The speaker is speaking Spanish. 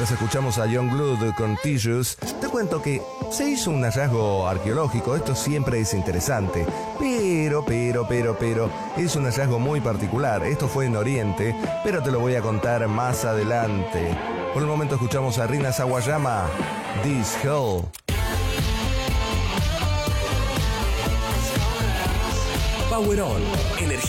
mientras escuchamos a Youngblood con Tissues, te cuento que se hizo un hallazgo arqueológico. Esto siempre es interesante, pero, es un hallazgo muy particular. Esto fue en Oriente, pero te lo voy a contar más adelante. Por el momento escuchamos a Rina Sawayama, This Hell. Power On, energía.